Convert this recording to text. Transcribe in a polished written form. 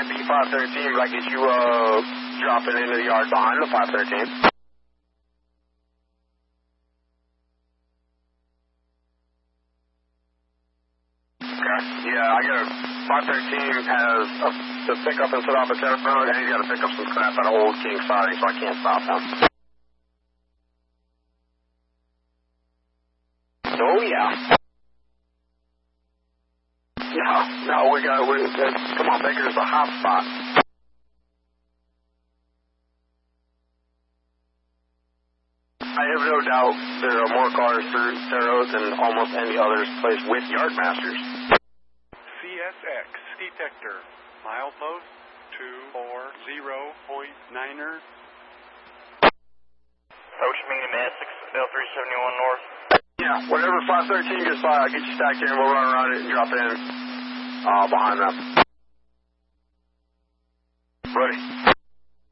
can't be 513, but I get you dropping into the yard behind the 513. Yeah, I got a 513 has to pick up and set off at Tennis Road, and he's got to pick up some crap out of Old King siding, so I can't stop him. Oh, yeah. No, come on, Baker's a hot spot. I have no doubt there are more cars through Cerro than almost any other place with Yardmasters. CSX detector, milepost 240.9er. Approach medium at 6L371 north. Yeah, whenever 513 gets by, I'll get you stacked here and we'll run around it and drop in behind them. Ready.